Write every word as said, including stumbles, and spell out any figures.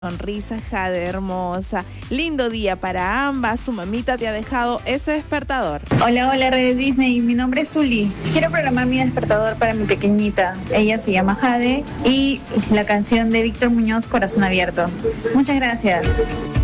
Sonrisa, Jade hermosa. Lindo día para ambas. Tu mamita te ha dejado ese despertador. Hola, hola, Red Disney. Mi nombre es Zuli. Quiero programar mi despertador para mi pequeñita. Ella se llama Jade y la canción de Víctor Muñoz, Corazón Abierto. Muchas gracias.